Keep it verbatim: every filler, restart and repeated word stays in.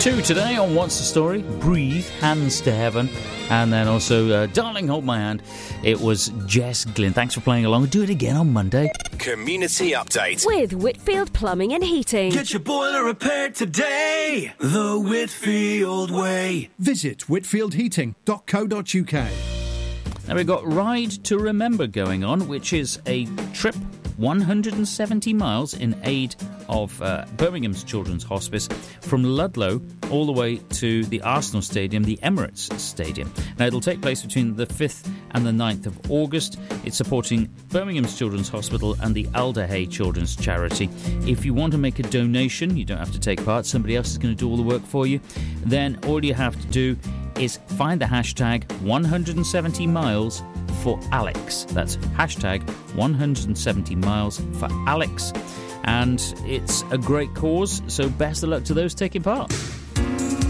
Two today on What's the Story? Breathe, Hands to Heaven, and then also uh, Darling Hold My Hand. It was Jess Glynn. Thanks for playing along. Do it again on Monday. Community Update with Whitfield Plumbing and Heating. Get your boiler repaired today, the Whitfield way. Visit whitfield heating dot co dot uk. Now we've got Ride to Remember going on, which is a trip one hundred seventy miles in aid of uh, Birmingham's Children's Hospice from Ludlow all the way to the Arsenal Stadium, the Emirates Stadium. Now it'll take place between the fifth and the ninth of August. It's supporting Birmingham's Children's Hospital and the Alder Hey Children's Charity. If you want to make a donation, you don't have to take part, somebody else is going to do all the work for you, then all you have to do is find the hashtag one hundred seventy miles for Alex. That's hashtag one hundred seventy miles for Alex. And it's a great cause, so best of luck to those taking part.